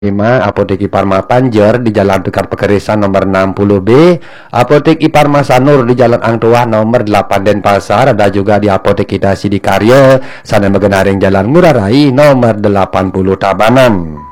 5 Apotek Iparma Panjer di Jalan Tukar Pekerisan nomor 60B, Apotek Iparma Sanur di Jalan Angtua nomor 8 Denpasar, ada juga di Apotek Kita Sidikarya sana Megenaring Jalan Ngurah Rai nomor 80 Tabanan.